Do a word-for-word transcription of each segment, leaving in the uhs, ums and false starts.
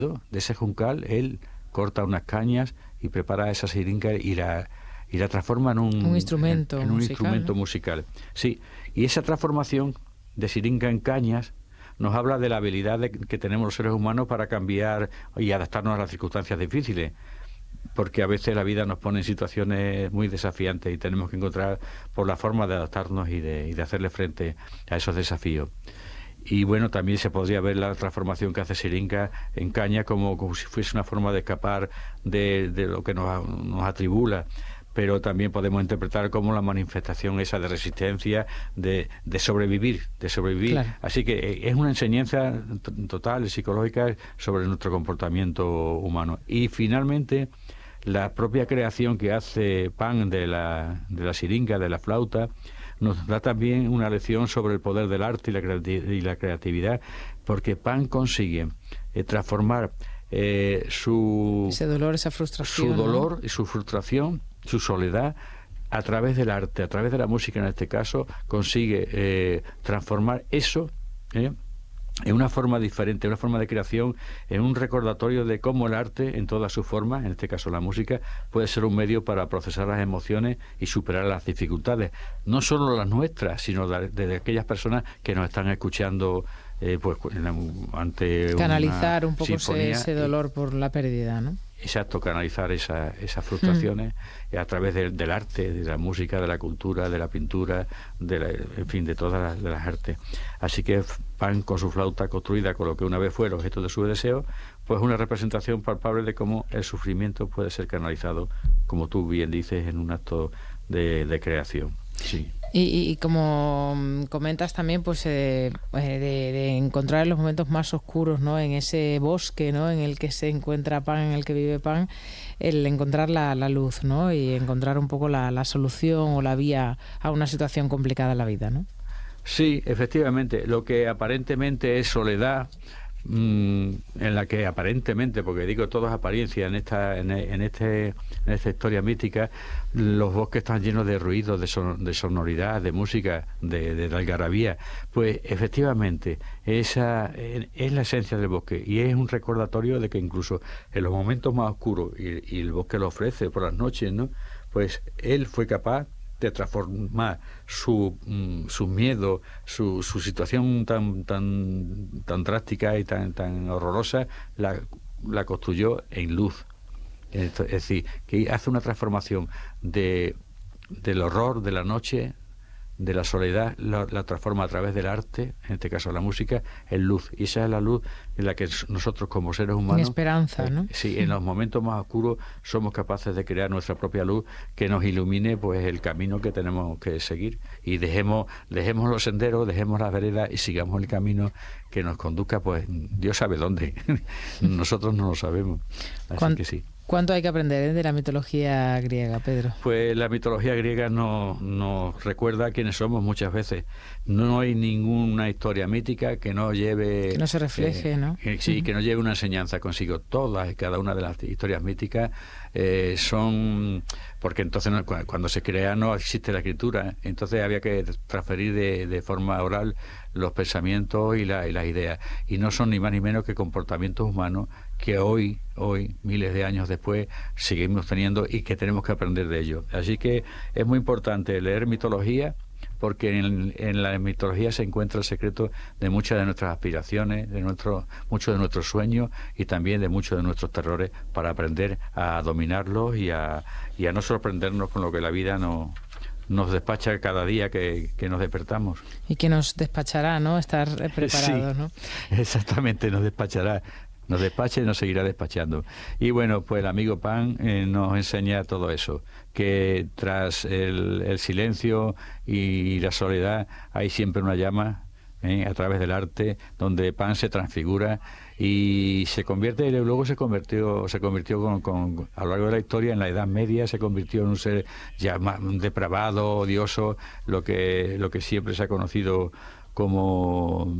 de ese juncal, él corta unas cañas y prepara esa siringa y la, y la transforma en un, un instrumento en, en un musical, instrumento ¿no? musical. Sí, y esa transformación de siringa en cañas nos habla de la habilidad de, que tenemos los seres humanos para cambiar y adaptarnos a las circunstancias difíciles, porque a veces la vida nos pone en situaciones muy desafiantes y tenemos que encontrar por la forma de adaptarnos y de, y de hacerle frente a esos desafíos. Y bueno, también se podría ver la transformación que hace Siringa en caña como, como si fuese una forma de escapar de, de lo que nos, nos atribula, pero también podemos interpretar como la manifestación esa de resistencia, de, de sobrevivir, de sobrevivir. Claro. Así que es una enseñanza t- total, psicológica, sobre nuestro comportamiento humano. Y finalmente, la propia creación que hace Pan de la, de la siringa, de la flauta, nos da también una lección sobre el poder del arte y la, creati- y la creatividad, porque Pan consigue eh, transformar eh, su, Ese dolor, esa frustración, su dolor ¿no? y su frustración, su soledad, a través del arte, a través de la música en este caso, consigue eh, transformar eso ¿eh? en una forma diferente, una forma de creación, en un recordatorio de cómo el arte, en todas sus formas, en este caso la música, puede ser un medio para procesar las emociones y superar las dificultades, no solo las nuestras, sino de, de aquellas personas que nos están escuchando eh, pues ante canalizar una un poco ese, ese dolor y, por la pérdida, ¿no? Exacto, canalizar esa, esas frustraciones mm. a través de, del arte, de la música, de la cultura, de la pintura, de la, en fin, de todas las, de las artes. Así que Pan, con su flauta construida con lo que una vez fue el objeto de su deseo, pues una representación palpable de cómo el sufrimiento puede ser canalizado, como tú bien dices, en un acto de, de creación. Sí. Y, y como comentas también, pues eh, de, de encontrar los momentos más oscuros, ¿no? En ese bosque, ¿no? En el que se encuentra Pan, en el que vive Pan, el encontrar la, la luz, ¿no? Y encontrar un poco la, la solución o la vía a una situación complicada en la vida, ¿no? Sí, efectivamente, lo que aparentemente es soledad, mmm, en la que aparentemente, porque digo todo es apariencia en esta en, en este en esta historia mítica, los bosques están llenos de ruidos, de, son, de sonoridad, de música, de, de, de algarabía. Pues efectivamente esa es la esencia del bosque y es un recordatorio de que incluso en los momentos más oscuros, y, y el bosque lo ofrece por las noches, ¿no? Pues él fue capaz de transformar su, mm, su miedo, su, su situación tan tan tan drástica y tan tan horrorosa, la, la construyó en luz. Es decir, que hace una transformación de del horror de la noche, de la soledad, la, la transforma a través del arte, en este caso la música, en luz. Y esa es la luz en la que nosotros como seres humanos... En esperanza, ¿no? Eh, sí, en los momentos más oscuros somos capaces de crear nuestra propia luz que nos ilumine pues el camino que tenemos que seguir. Y dejemos, dejemos los senderos, dejemos las veredas y sigamos el camino que nos conduzca, pues Dios sabe dónde. Nosotros no lo sabemos. Así que sí. ¿Cuánto hay que aprender eh, de la mitología griega, Pedro? Pues la mitología griega nos, nos recuerda quiénes somos muchas veces. No hay ninguna historia mítica que no lleve... Que no se refleje, eh, ¿no? Que, sí, uh-huh. que no lleve una enseñanza consigo. Todas y cada una de las historias míticas eh, son... Porque entonces no, cuando se crea no existe la escritura, entonces había que transferir de, de forma oral los pensamientos y, la, y las ideas. Y no son ni más ni menos que comportamientos humanos que hoy, hoy, miles de años después, seguimos teniendo y que tenemos que aprender de ellos. Así que es muy importante leer mitología, porque en, en la mitología se encuentra el secreto de muchas de nuestras aspiraciones, de nuestro, muchos de nuestros sueños y también de muchos de nuestros terrores, para aprender a dominarlos y a, y a no sorprendernos con lo que la vida nos... nos despacha cada día que, que nos despertamos. Y que nos despachará, ¿no? Estar preparados, sí, ¿no? Exactamente, nos despachará. Nos despacha y nos seguirá despachando. Y bueno, pues el amigo Pan eh, nos enseña todo eso, que tras el, el silencio y la soledad hay siempre una llama eh, a través del arte, donde Pan se transfigura y se convierte, y luego se convirtió, se convirtió con, con, a lo largo de la historia, en la Edad Media, se convirtió en un ser ya más depravado, odioso, lo que, lo que siempre se ha conocido como,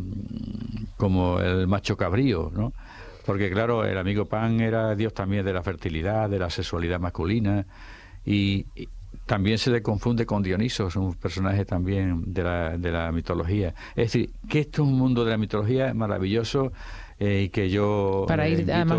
como el macho cabrío, ¿no? Porque claro, el amigo Pan era dios también de la fertilidad, de la sexualidad masculina, y, y también se le confunde con Dioniso, es un personaje también de la, de la mitología. Es decir, que esto es un mundo de la mitología maravilloso, eh, y que yo para ir invito... además